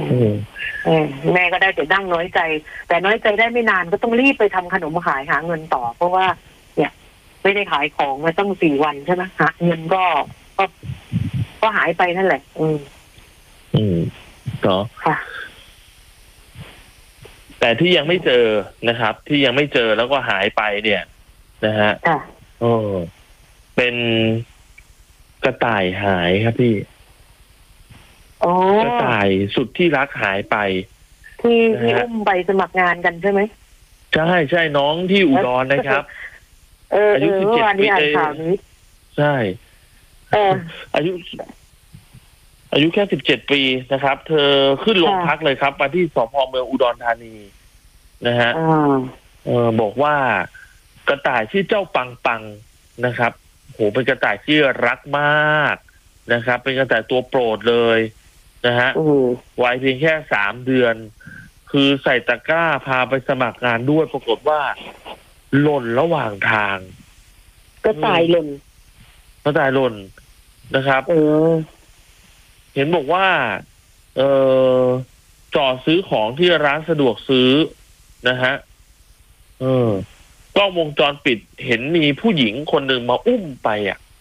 แม่ก็ได้แต่นั่งน้อยใจแต่น้อยใจได้ไม่นานก็ต้องรีบไปทำขนมขายหาเงินต่อเพราะว่าเนี่ยไม่ได้ขายของมาตั้ง4 วันใช่ไหมหาเงินก็หายไปนั่นแหละก็แต่ที่ยังไม่เจอนะครับที่ยังไม่เจอแล้วก็หายไปเนี่ยนะฮะเป็นกระต่ายหายครับพี่กระต่ายสุดที่รักหายไปที่อุ้มไปสมัครงานกันใช่ไหมใช่น้องที่อุดรนะครับอายุ17 ปีใช่อายุแค่17 ปีนะครับเธอขึ้นโรงพักเลยครับมาที่สพ.เมืองอุดรธานีนะฮะบอกว่ากระต่ายชื่อเจ้าปังปังนะครับโหเป็นกระต่ายที่รักมากนะครับเป็นกระต่ายตัวโปรดเลยนะฮะวัยเพียงแค่3 เดือนคือใส่ตะกร้าพาไปสมัครงานด้วยปรากฏว่าหล่นระหว่างทางกระต่ายหล่นนะครับเห็นบอกว่าจอดซื้อของที่ร้านสะดวกซื้อนะฮะกล้องวงจรปิดเห็นมีผู้หญิงคนหนึ่งมาอุ้มไป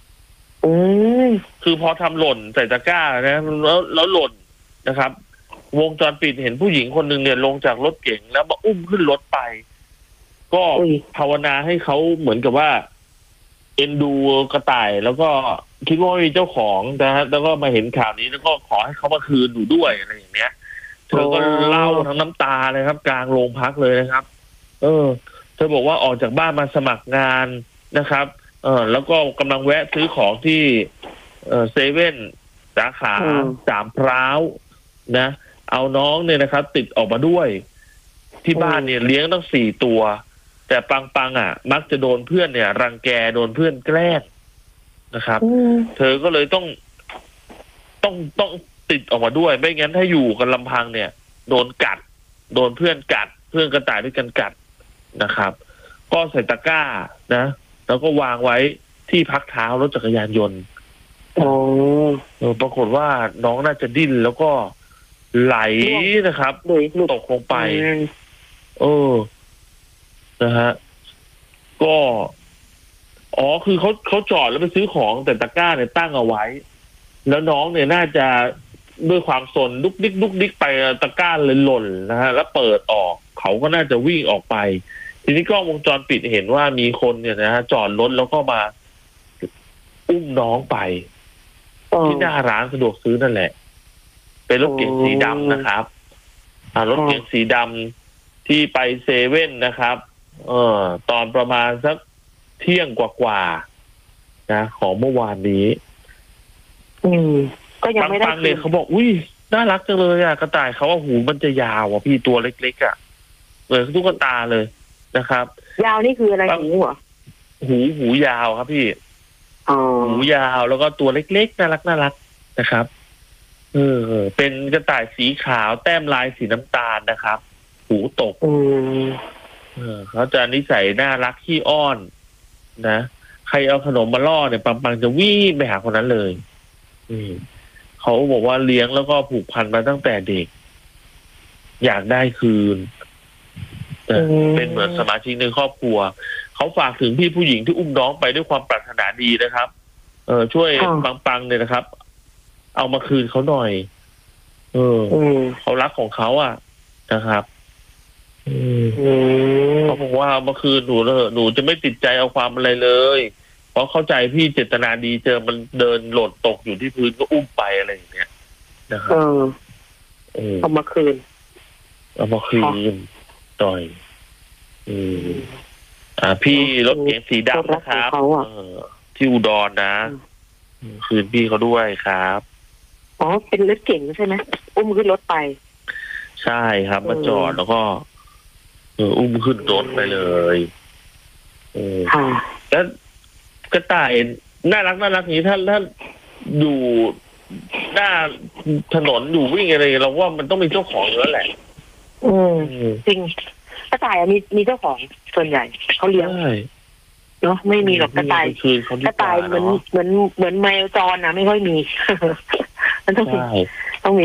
คือพอทำหล่นใส่ตะกร้านะแล้วหล่นนะครับวงจรปิดเห็นผู้หญิงคนหนึ่งเนี่ยลงจากรถเก๋งแล้วมาอุ้มขึ้นรถไปก็ภาวนาให้เขาเหมือนกับว่าเอ็นดูกระต่ายแล้วก็คิดว่ามีเจ้าของนะฮะแล้วก็มาเห็นข่าวนี้แล้วก็ขอให้เขามาคืนหนูด้วยอะไรอย่างเงี้ยเธอก็เล่าทั้งน้ำตาเลยครับกลางโรงพักเลยนะครับเธอบอกว่าออกจากบ้านมาสมัครงานนะครับแล้วก็กำลังแวะซื้อของที่เซเว่นสาขา3 พร้าวนะเอาน้องเนี่ยนะครับติดออกมาด้วยที่บ้านเนี่ยเลี้ยงตั้ง4 ตัวแต่ปังมักจะโดนเพื่อนเนี่ยรังแกโดนเพื่อนแกล้งนะครับเธอก็เลยต้องติดออกมาด้วยไม่งั้นถ้าอยู่กันลำพังเนี่ยโดนกัดโดนเพื่อนกัดเพื่อนกระต่ายด้วยกันกัดนะครับก็ใส่ตะกร้านะแล้วก็วางไว้ที่พักเท้ารถจักรยานยนต์ปรากฏว่าน้องน่าจะดิ้นแล้วก็ไหลนะครับตกลงไปนะฮะก็คือเขาจอดแล้วไปซื้อของแต่ตะกร้าเนี่ยตั้งเอาไว้แล้วน้องเนี่ยน่าจะด้วยความสนดุกดิกไปตะกร้าเลยหล่นนะฮะแล้วเปิดออกเขาก็น่าจะวิ่งออกไปทีนี้กล้องวงจรปิดเห็นว่ามีคนเนี่ยนะฮะจอดรถแล้วก็มาอุ้มน้องไปที่หน้าร้านสะดวกซื้อนั่นแหละเป็นรถเก๋งสีดำนะครับรถเก๋งสีดำที่ไปเซเว่นนะครับตอนประมาณสักเที่ยงกว่านะของเมื่อวานนี้ก็ยังไม่ได้เลยเขาบอกอุ้ยน่ารักจังเลยกระต่ายเขาว่าหูมันจะยาวพี่ตัวเล็กๆเหมือนตุ๊กตาเลยนะครับยาวนี่คืออะไรหูเหรอหูยาวครับพี่หูยาวแล้วก็ตัวเล็กๆน่ารักนะครับเป็นกระต่ายสีขาวแต้มลายสีน้ำตาลนะครับหูตกเขาจะนิสัยน่ารักขี้อ้อนนะใครเอาขนมมาล่อเนี่ยปังจะวิ่งไปหาคนนั้นเลยเขาบอกว่าเลี้ยงแล้วก็ผูกพันมาตั้งแต่เด็กอยากได้คืนเป็นเหมือนสมาชิกในครอบครัวเขาฝากถึงพี่ผู้หญิงที่อุ้มน้องไปด้วยความปรารถนาดีนะครับช่วยปังเนี่ยนะครับเอามาคืนเขาหน่อยเขารักของเขานะครับเขาบอกว่าเมื่อคืนหนูจะไม่ติดใจเอาความอะไรเลยเพราะเข้าใจพี่เจตนาดีเจอมันเดินหล่นตกอยู่ที่พื้นก็อุ้มไปอะไรอย่างเงี้ยนะครับเอามาคืนหน่อยพี่รถเก๋งสีดำนะครับที่อุดรนะคืนพี่เขาด้วยครับเป็นรถเก๋งใช่ไหมอุ้มขึ้นรถไปใช่ครับมาจอดแล้วก็อุ้มขึ้นรถไปเลยแล้วกระต่ายน่ารักนี้ถ้าอยู่หน้าถนนอยู่วิ่งอะไรเราว่ามันต้องมีเจ้าของอยู่แล้วแหละจริงกระต่ายมีเจ้าของส่วนใหญ่เขาเลี้ยงเนาะไม่มีหรอกกระต่ายเหมือนแมวจรไม่ค่อยมีมันต้อง